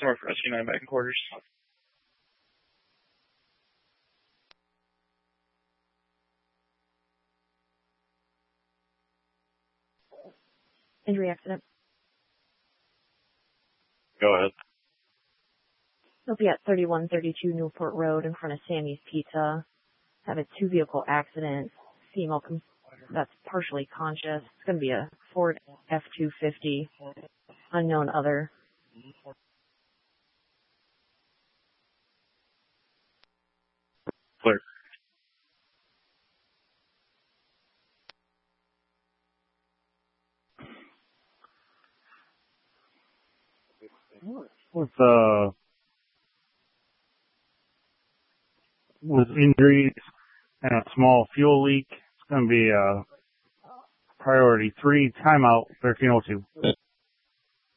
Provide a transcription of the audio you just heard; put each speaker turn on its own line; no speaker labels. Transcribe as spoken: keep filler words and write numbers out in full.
North Rescue nine back in quarters.
Injury accident.
Go ahead.
He'll be at thirty-one thirty-two Newport Road in front of Sammy's Pizza. Have a two-vehicle accident. Female com- that's partially conscious. It's going to be a Ford F two fifty. Unknown other.
Clear.
With, uh, with injuries and a small fuel leak, it's going to be, uh, priority three, timeout, thirteen oh two.